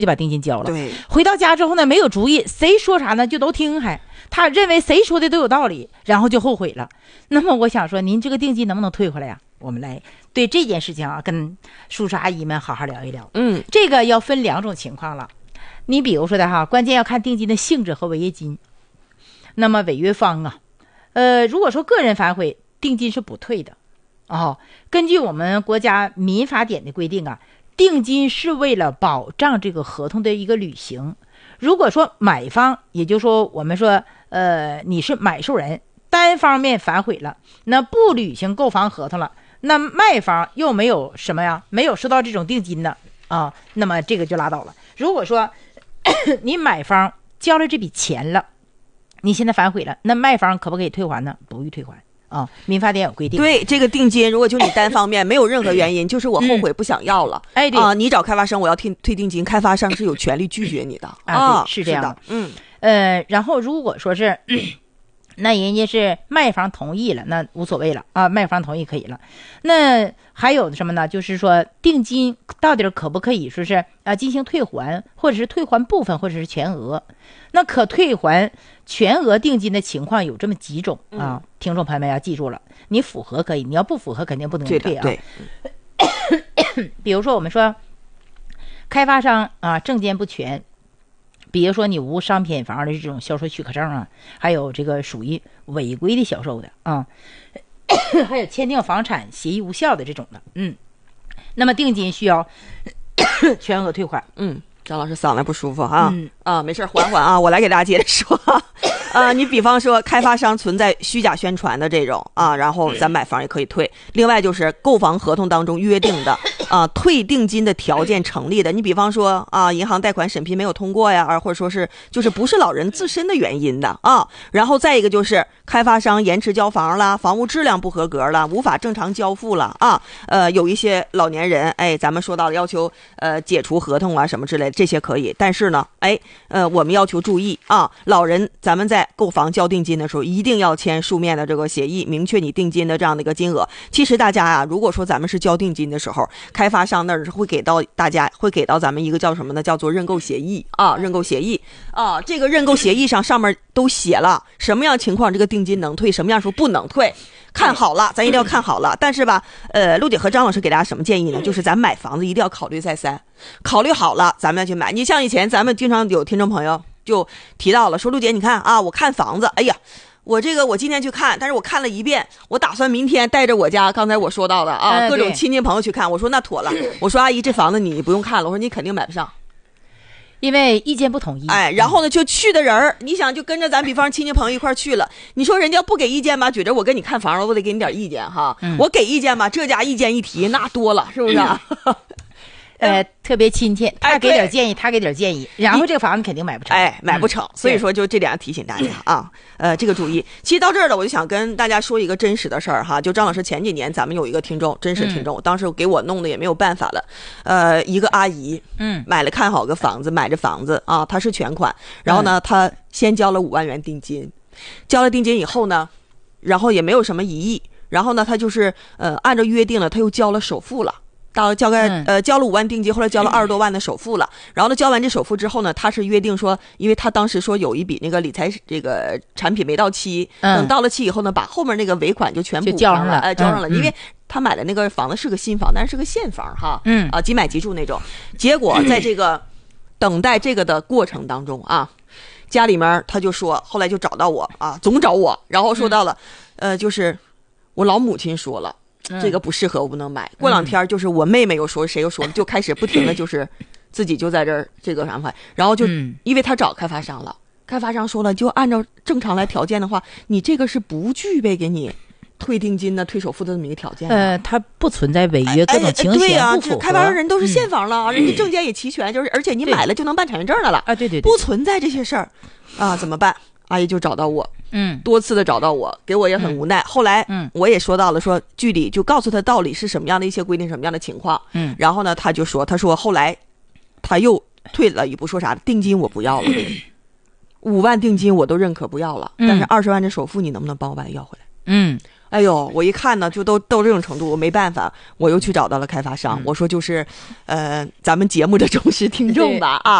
就把定金交了。 对， 回到家之后呢，没有主意，谁说啥呢就都听，他认为谁说的都有道理，然后就后悔了。那么我想说，您这个定金能不能退回来呀？我们来对这件事情啊，跟叔叔阿姨们好好聊一聊。这个要分2种情况了。你比如说的哈，关键要看定金的性质和违约金。那么违约方啊，如果说个人反悔，定金是不退的。根据我们国家民法典的规定啊，定金是为了保障这个合同的一个履行。如果说买方，也就是说我们说你是买受人，单方面反悔了，那不履行购房合同了，那卖方又没有什么呀，没有收到这种定金的啊，那么这个就拉倒了。如果说你买方交了这笔钱了，你现在反悔了，那卖方可不可以退还呢？不予退还啊，民法典有规定。 对，这个定金如果就你单方面没有任何原因，就是我后悔不想要了， 对你找开发商我要退定金，开发商是有权利拒绝你的对，是这样的。然后如果说是那人家是卖方同意了，那无所谓了啊，卖方同意可以了。那还有什么呢？就是说定金到底可不可以说是进行退还，或者是退还部分，或者是全额？那可退还全额定金的情况有这么几种啊，听众朋友们要记住了，你符合可以，你要不符合肯定不能退啊。 对， 比如说我们说开发商啊证件不全。比如说你无商品房的这种销售许可证啊，还有这个属于违规的销售的啊，还有签订房产协议无效的这种的，那么定金需要全额退还。 张老师嗓子不舒服哈，没事缓缓啊，我来给大家接着说你比方说开发商存在虚假宣传的这种啊，然后咱买房也可以退。另外就是购房合同当中约定的退定金的条件成立的，你比方说银行贷款审批没有通过呀，或者说是就是不是老人自身的原因的然后再一个就是开发商延迟交房了，房屋质量不合格了，无法正常交付了有一些老年人咱们说到了要求解除合同啊什么之类的，这些可以。但是呢我们要求注意老人咱们在购房交定金的时候一定要签书面的这个协议，明确你定金的这样的一个金额。其实大家如果说咱们是交定金的时候，开发商那儿会给到大家，会给到咱们一个叫什么呢？叫做认购协议认购协议这个认购协议上面都写了什么样情况这个定金能退，什么样时候不能退。看好了，咱一定要看好了。但是吧，陆姐和张老师给大家什么建议呢？就是咱买房子一定要考虑再三，考虑好了咱们要去买。你像以前咱们经常有听众朋友就提到了，说陆姐你看我看房子，哎呀，我今天去看，但是我看了一遍，我打算明天带着我家刚才我说到的各种亲戚朋友去看。我说那妥了，我说阿姨这房子你不用看了，我说你肯定买不上。 因为意见不统一， 然后呢，就去的人你想就跟着咱比方亲戚朋友一块去了，你说人家不给意见吧，觉着我跟你看房了，我得给你点意见哈。我给意见吧，这家意见一提那多了，是不是特别亲切，他给点建议，他给点建议，然后这个房子肯定买不成， 买不成。所以说就这点提醒大家这个注意。其实到这儿了，我就想跟大家说一个真实的事儿哈。就张老师前几年咱们有一个听众，真实听众，当时给我弄的也没有办法了。一个阿姨，买了看好个房子，买着房子她是全款，然后呢，她先交了5万元定金，交了定金以后呢，然后也没有什么异议，然后呢，她就是按照约定了，她又交了首付了。交了5万定金，后来交了20多万的首付了。然后呢，交完这首付之后呢，他是约定说，因为他当时说有一笔那个理财这个产品没到期，等到了期以后呢，把后面那个尾款就全补上了，交上了。因为他买的那个房子是个新房，但是个现房哈，即买即住那种。结果在这个等待这个的过程当中家里面他就说，后来就找到我总找我，然后说到了就是我老母亲说了。这个不适合，我不能买。过2天就是我妹妹又说，谁又说，就开始不停的就是自己就在这儿这个啥块，然后就因为他找开发商了，开发商说了，就按照正常来条件的话，你这个是不具备给你退定金的、退首付的这么一个条件。 它不存在违约各种情形不符合。 这开发商人都是现房了，人家证件也齐全，就是而且你买了就能办产权证的了对， 不存在这些事儿怎么办？阿姨就找到我，多次的找到我，给我也很无奈。后来，我也说到了，说具体就告诉他到底是什么样的一些规定，什么样的情况。然后呢，他说后来他又退了一步，说啥定金我不要了，5万定金我都认可不要了，但是20万的首付你能不能帮我把它要回来？ 哎呦，我一看呢，就都这种程度，我没办法，我又去找到了开发商，我说就是，咱们节目的忠实听众吧，啊，